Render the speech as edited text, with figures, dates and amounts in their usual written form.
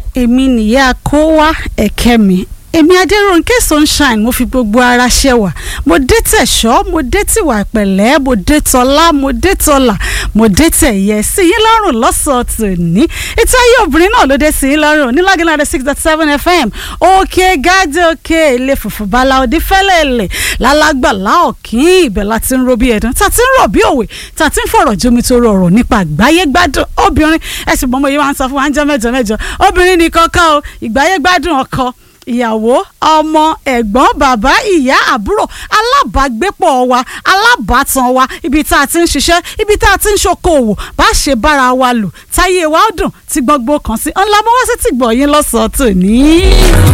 èmi nìyá kó wá ẹ̀kẹ́ mi èmi Adérónkẹ́ Sunshine mo fi gbogbo ara ṣẹwà mo dé tẹ̀ṣọ́ mo dé tìwà pẹ̀lẹ́ mo dé tọ́lá mo dé tọ́là mo dé tẹ̀yẹ sí yín lọ́rùn lọ́sọ̀ọ́ tòní ètò ayé obìnrin náà ló dé sí yín lọ́rùn ní Lágẹ̀lú 6.7 FM òkè gádé òkè ilé fùfù bala òdì fẹ́lẹ́lẹ̀ lálágbàlá ọ̀kín ibẹ̀ la ti ń ro bí ẹ̀dùn tá ti ń rọ̀ bí òwe tá ti ń fọ̀rọ̀ jómi tó rọrọ̀ nípa àgbáyé gbádùn obìnrin ẹ̀sìn bọ́mọ yìí wá ń sọ fún wa ń jẹ́ mẹ́jọ obìnrin nìkan kan o ìgbáyé gbádùn ọkọ ìyàwó ọmọ ẹ̀gbọ́n bàbá ìyá àbúrò alábàágbépọ̀ wa alábàátàn wa ibi tá a ti ń ṣiṣẹ́ ibi tá a ti ń ṣokòwò bá ṣe bára wa lò táyé wa ó dùn tí gbogbo kan sí ńlá mọ́ wá sí tìgbọ̀ yín lọ́sọ̀ọ́ tòní.